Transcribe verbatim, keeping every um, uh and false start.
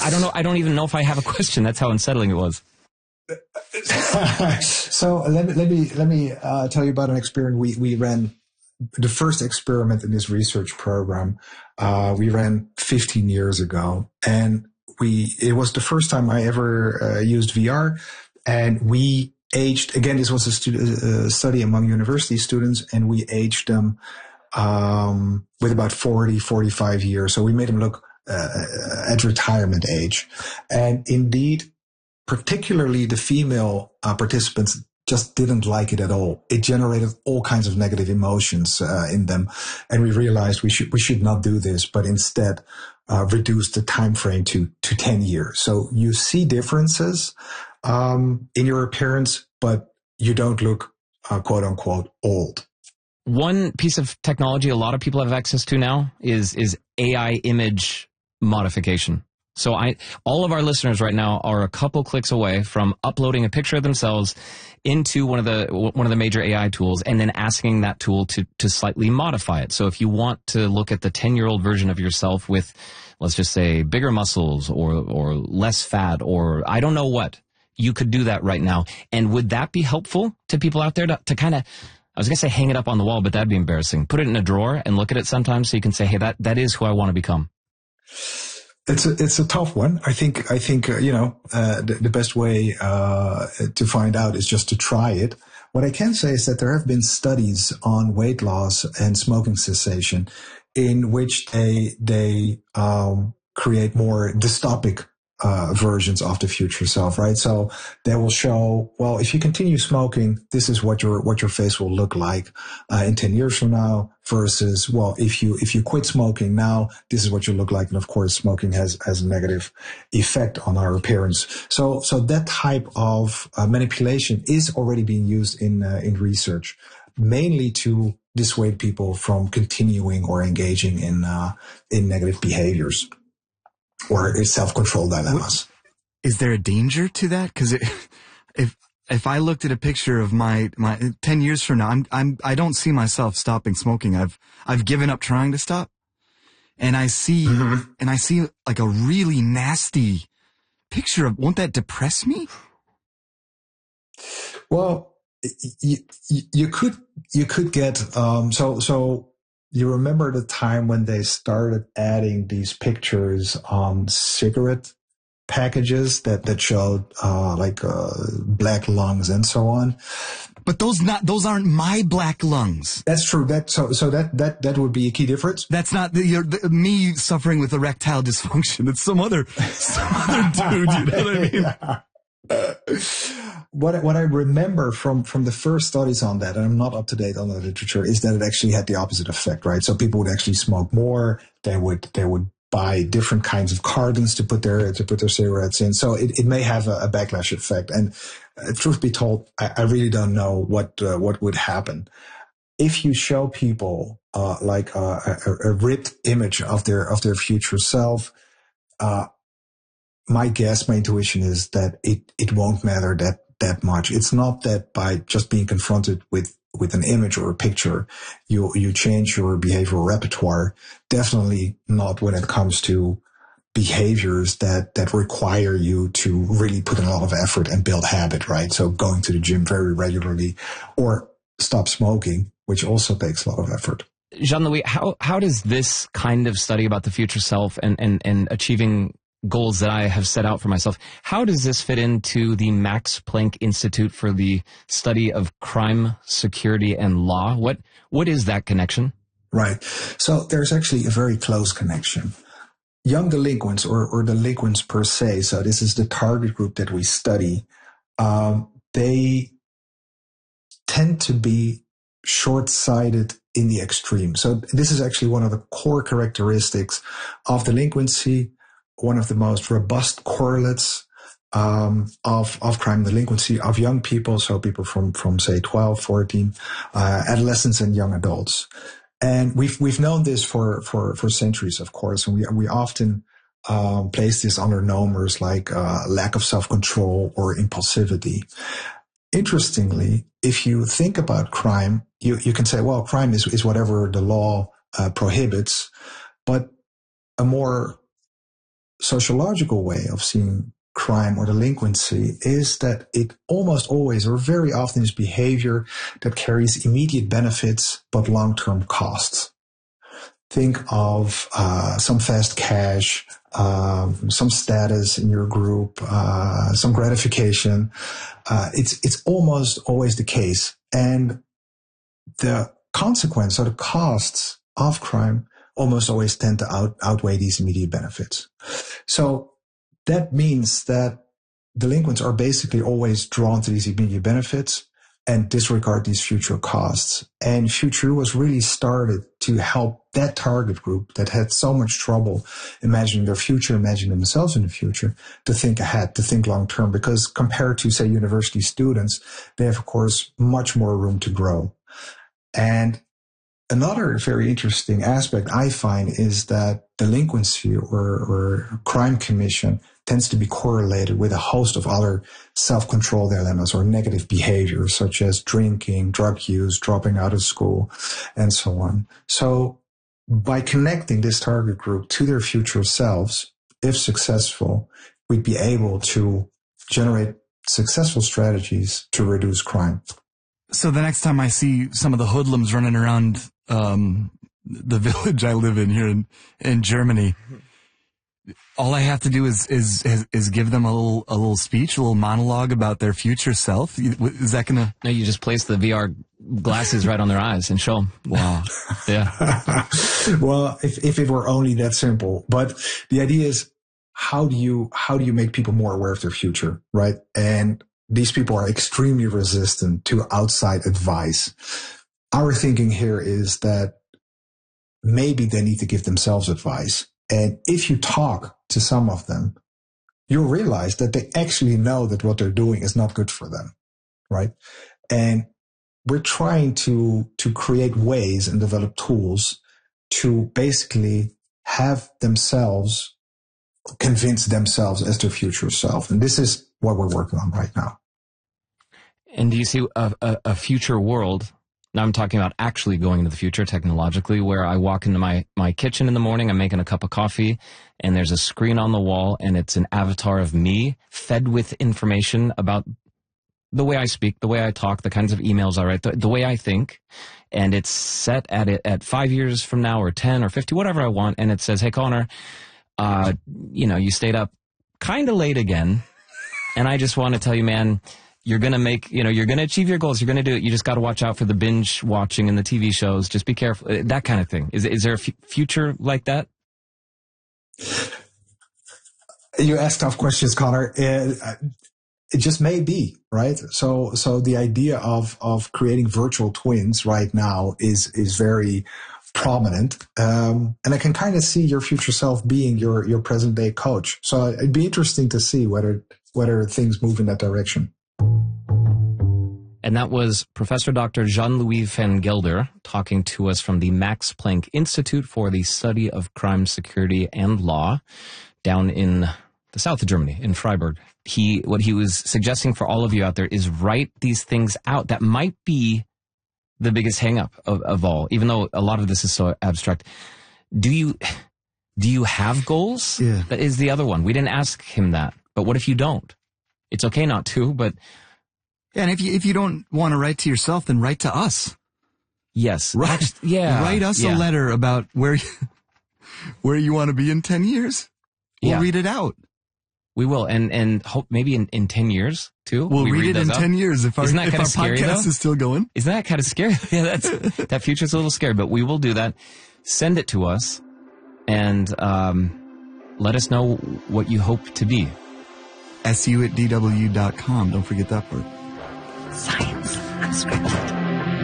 I don't know. I don't even know if I have a question. That's how unsettling it was. So let me let me let me uh, tell you about an experiment we we ran. The first experiment in this research program uh, we ran fifteen years ago, and we it was the first time I ever uh, used V R, and we aged again. This was a stu- uh, study among university students, and we aged them um, with about forty, forty-five years. So we made them look uh, at retirement age, and indeed, particularly the female uh, participants just didn't like it at all. It generated all kinds of negative emotions uh, in them, and we realized we should we should not do this, but instead uh, reduce the time frame to to ten years. So you see differences um, in your appearance, but you don't look uh, quote unquote old. One piece of technology a lot of people have access to now is is A I image modification. So I, all of our listeners right now are a couple clicks away from uploading a picture of themselves into one of the one of the major A I tools, and then asking that tool to to slightly modify it. So if you want to look at the ten-year-old version of yourself with, let's just say, bigger muscles or or less fat or I don't know what, you could do that right now. And would that be helpful to people out there to, to kind of, I was going to say hang it up on the wall, but that'd be embarrassing. Put it in a drawer and look at it sometimes so you can say, hey, that that is who I want to become. It's a, it's a tough one. I think, I think, uh, you know, uh, the, the best way, uh, to find out is just to try it. What I can say is that there have been studies on weight loss and smoking cessation in which they, they, um, create more dystopic, uh, versions of the future self, right? So they will show, well, if you continue smoking, this is what your, what your face will look like, uh, in ten years from now versus, well, if you, if you quit smoking now, this is what you look like. And of course, smoking has, has a negative effect on our appearance. So, so that type of uh, manipulation is already being used in, uh, in research, mainly to dissuade people from continuing or engaging in, uh, in negative behaviors or self-control dilemmas. Is there a danger to that? Because if if I looked at a picture of my my ten years from now, I'm I'm I don't see myself stopping smoking. I've I've given up trying to stop, and I see mm-hmm. and I see like a really nasty picture of. Won't that depress me? Well, you you could you could get um so so. You remember the time when they started adding these pictures on cigarette packages that, that showed, uh, like, uh, black lungs and so on? But those not, those aren't my black lungs. That's true. That, so, so that, that, that would be a key difference. That's not the, you're, the, me suffering with erectile dysfunction. It's some other, some other dude, you know what I mean? Yeah. What what I remember from from the first studies on that, and I'm not up to date on the literature, is that it actually had the opposite effect, right? So people would actually smoke more. They would they would buy different kinds of cartons to put their to put their cigarettes in. So it, it may have a, a backlash effect. And uh, truth be told, I, I really don't know what uh, what would happen if you show people uh, like uh, a, a ripped image of their of their future self. Uh, My guess, my intuition is that it, it won't matter that, that much. It's not that by just being confronted with, with an image or a picture, you, you change your behavioral repertoire. Definitely not when it comes to behaviors that, that require you to really put in a lot of effort and build habit, right? So going to the gym very regularly or stop smoking, which also takes a lot of effort. Jean-Louis, how, how does this kind of study about the future self and, and, and achieving goals that I have set out for myself, how does this fit into the Max Planck Institute for the Study of Crime, Security, and Law? What what is that connection? Right. So there's actually a very close connection. Young delinquents or, or delinquents per se, so this is the target group that we study, um, they tend to be short-sighted in the extreme. So this is actually one of the core characteristics of delinquency, one of the most robust correlates um, of of crime delinquency of young people, so people from from say twelve, fourteen, uh, adolescents and young adults. And we've we've known this for for for centuries, of course, and we we often um, place this under numbers like uh, lack of self-control or impulsivity. Interestingly, if you think about crime, you you can say, well, crime is is whatever the law uh, prohibits, but a more sociological way of seeing crime or delinquency is that it almost always or very often is behavior that carries immediate benefits but long-term costs. Think of uh, some fast cash, um, some status in your group, uh, some gratification. Uh, it's it's almost always the case, and the consequence or the costs of crime almost always tend to out, outweigh these immediate benefits. So that means that delinquents are basically always drawn to these immediate benefits and disregard these future costs. And Future was really started to help that target group that had so much trouble imagining their future, imagining themselves in the future, to think ahead, to think long term. Because compared to, say, university students, they have, of course, much more room to grow. And another very interesting aspect I find is that delinquency or, or crime commission tends to be correlated with a host of other self-control dilemmas or negative behaviors, such as drinking, drug use, dropping out of school, and so on. So by connecting this target group to their future selves, if successful, we'd be able to generate successful strategies to reduce crime. So the next time I see some of the hoodlums running around um, the village I live in here in, in Germany, all I have to do is, is is is give them a little a little speech, a little monologue about their future self. Is that gonna? No, you just place the V R glasses right on their eyes and show them. Wow. Yeah. Well, if if it were only that simple, but the idea is how do you how do you make people more aware of their future, right? And these people are extremely resistant to outside advice. Our thinking here is that maybe they need to give themselves advice. And if you talk to some of them, you'll realize that they actually know that what they're doing is not good for them, right? And we're trying to, to create ways and develop tools to basically have themselves convince themselves as their future self. And this is what we're working on right now. And do you see a, a, a future world? Now I'm talking about actually going into the future technologically, where I walk into my, my kitchen in the morning, I'm making a cup of coffee, and there's a screen on the wall, and it's an avatar of me fed with information about the way I speak, the way I talk, the kinds of emails I write, the, the way I think. And it's set at it at five years from now or ten or fifty, whatever I want. And it says, hey, Connor, uh, you know, you stayed up kind of late again. And I just want to tell you, man, you're going to make, you know, you're going to achieve your goals. You're going to do it. You just got to watch out for the binge watching and the T V shows. Just be careful. That kind of thing. Is, is there a f- future like that? You ask tough questions, Connor. It, it just may be, right? So, so the idea of, of creating virtual twins right now is, is very prominent. Um, and I can kind of see your future self being your, your present day coach. So it'd be interesting to see whether, whether things move in that direction. And that was Professor Doctor Jean-Louis van Gelder talking to us from the Max Planck Institute for the Study of Crime, Security, and Law down in the south of Germany, in Freiburg. He, what he was suggesting for all of you out there is write these things out. That might be the biggest hang-up of, of all, even though a lot of this is so abstract. Do you, do you have goals? Yeah. That is the other one. We didn't ask him that. But what if you don't? It's okay not to, but... Yeah, and if you if you don't want to write to yourself, then write to us. Yes. Right. Yeah. Write us yeah. a letter about where you, where you want to be in ten years. We'll yeah. read it out. We will, and and hope maybe in, in ten years too. We'll we read, read it in up. ten years if our, Isn't that if our scary, podcast though? is still going. Isn't that kind of scary? Yeah, that's that future's a little scary, but we will do that. Send it to us, and um, let us know what you hope to be. S U at D W dot com. Don't forget that part. Science Unscripted.